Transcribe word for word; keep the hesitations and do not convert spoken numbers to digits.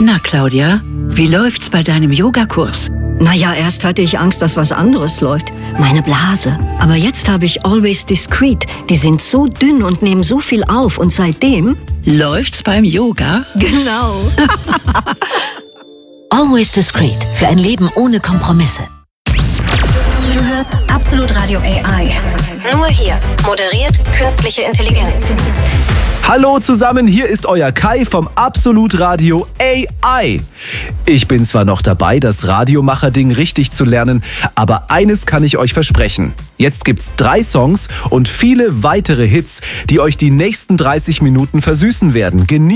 Na, Claudia, wie läuft's bei deinem Yogakurs? Naja, erst hatte ich Angst, dass was anderes läuft. Meine Blase. Aber jetzt habe ich Always Discreet. Die sind so dünn und nehmen so viel auf. Und seitdem... Läuft's beim Yoga? Genau. Always Discreet. Für ein Leben ohne Kompromisse. Du hörst Absolut Radio A I. Nur hier. Moderiert künstliche Intelligenz. Hallo zusammen, hier ist euer Kai vom Absolut Radio A I. Ich bin zwar noch dabei, das Radiomacher-Ding richtig zu lernen, aber eines kann ich euch versprechen. Jetzt gibt's drei Songs und viele weitere Hits, die euch die nächsten dreißig Minuten versüßen werden. Genießt